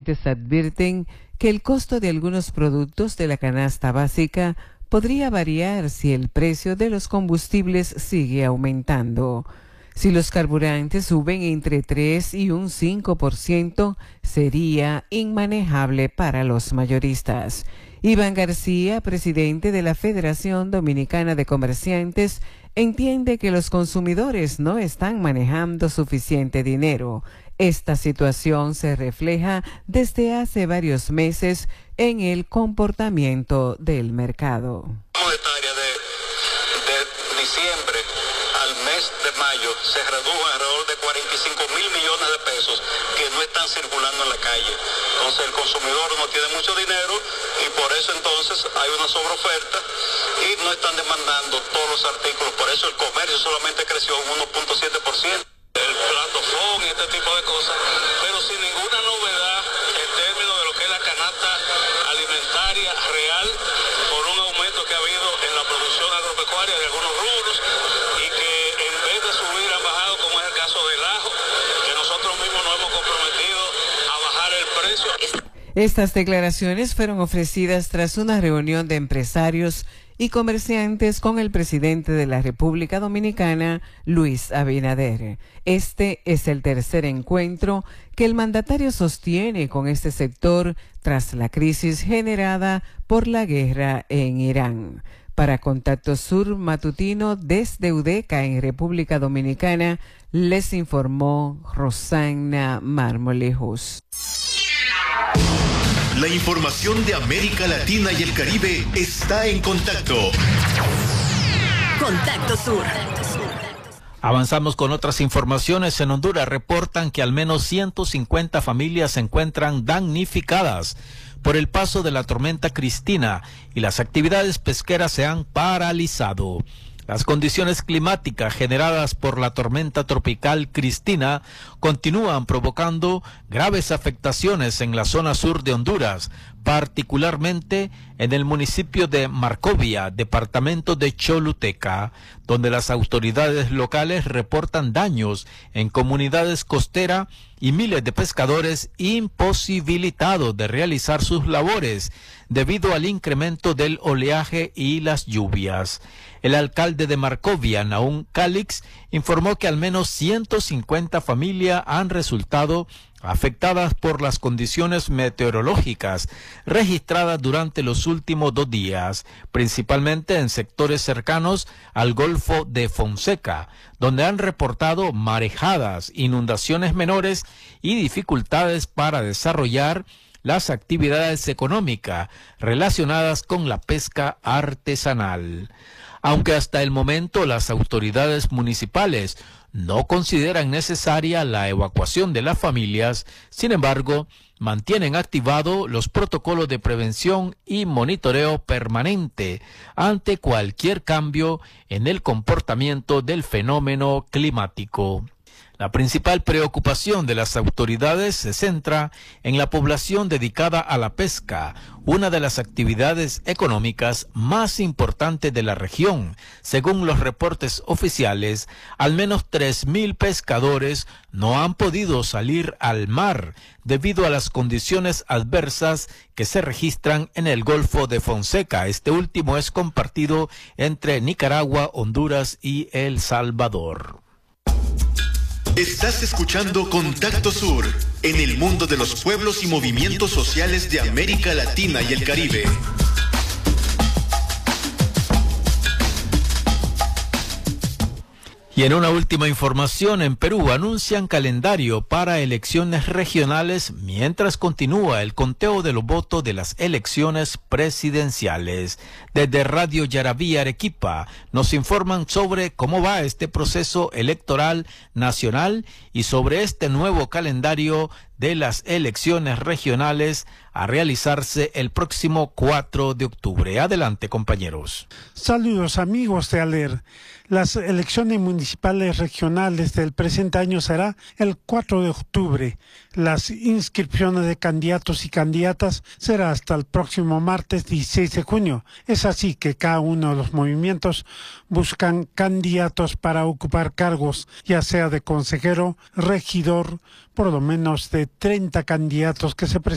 comerciantes advierten que el costo de algunos productos de la canasta básica podría variar si el precio de los combustibles sigue aumentando. Si los carburantes suben entre 3 y un 5%, sería inmanejable para los mayoristas. Iván García, presidente de la Federación Dominicana de Comerciantes, entiende que los consumidores no están manejando suficiente dinero. Esta situación se refleja desde hace varios meses en el comportamiento del mercado. De diciembre al mes de mayo se redujo alrededor de 45.000 millones de pesos que no están circulando en la calle. Entonces el consumidor no tiene mucho dinero y por eso entonces hay una sobreoferta y no están demandando todos los artículos. Por eso el comercio solamente creció un 1.7%. El platofón y este tipo de cosas, pero sin ninguna novedad en términos de lo que es la canasta alimentaria real por un aumento que ha habido en la producción agropecuaria de algunos rubros y que en vez de subir han bajado, como es el caso del ajo, que nosotros mismos nos hemos comprometido a bajar el precio. Estas declaraciones fueron ofrecidas tras una reunión de empresarios y comerciantes con el presidente de la República Dominicana, Luis Abinader. Este es el tercer encuentro que el mandatario sostiene con este sector tras la crisis generada por la guerra en Irán. Para Contacto Sur Matutino desde Udeca en República Dominicana, les informó Rosana Marmolejos. La información de América Latina y el Caribe está en Contacto. Contacto Sur. Avanzamos con otras informaciones. En Honduras reportan que al menos 150 familias se encuentran damnificadas por el paso de la tormenta Cristina y las actividades pesqueras se han paralizado. Las condiciones climáticas generadas por la tormenta tropical Cristina continúan provocando graves afectaciones en la zona sur de Honduras, particularmente en el municipio de Marcovia, departamento de Choluteca, donde las autoridades locales reportan daños en comunidades costeras y miles de pescadores imposibilitados de realizar sus labores debido al incremento del oleaje y las lluvias. El alcalde de Marcovia, Naum Calix, informó que al menos 150 familias han resultado afectadas por las condiciones meteorológicas registradas durante los últimos 2 días, principalmente en sectores cercanos al Golfo de Fonseca, donde han reportado marejadas, inundaciones menores y dificultades para desarrollar las actividades económicas relacionadas con la pesca artesanal. Aunque hasta el momento las autoridades municipales no consideran necesaria la evacuación de las familias, sin embargo, mantienen activados los protocolos de prevención y monitoreo permanente ante cualquier cambio en el comportamiento del fenómeno climático. La principal preocupación de las autoridades se centra en la población dedicada a la pesca, una de las actividades económicas más importantes de la región. Según los reportes oficiales, al menos 3.000 pescadores no han podido salir al mar debido a las condiciones adversas que se registran en el Golfo de Fonseca. Este último es compartido entre Nicaragua, Honduras y El Salvador. Estás escuchando Contacto Sur, en el mundo de los pueblos y movimientos sociales de América Latina y el Caribe. Y en una última información, en Perú anuncian calendario para elecciones regionales mientras continúa el conteo de los votos de las elecciones presidenciales. Desde Radio Yarabí Arequipa nos informan sobre cómo va este proceso electoral nacional y sobre este nuevo calendario de las elecciones regionales a realizarse el próximo 4 de octubre. Adelante, compañeros. Saludos, amigos de ALER. Las elecciones municipales regionales del presente año será el 4 de octubre. Las inscripciones de candidatos y candidatas será hasta el próximo martes 16 de junio. Es así que cada uno de los movimientos buscan candidatos para ocupar cargos, ya sea de consejero, regidor, por lo menos de 30 candidatos que se presentan